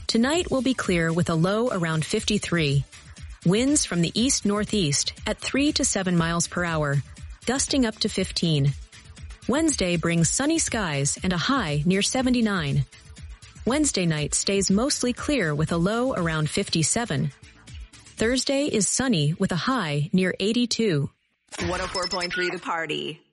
Tonight will be clear with a low around 53. Winds from the east-northeast at 3 to 7 miles per hour, gusting up to 15. Wednesday brings sunny skies and a high near 79. Wednesday night stays mostly clear with a low around 57. Thursday is sunny with a high near 82. 104.3 The Party.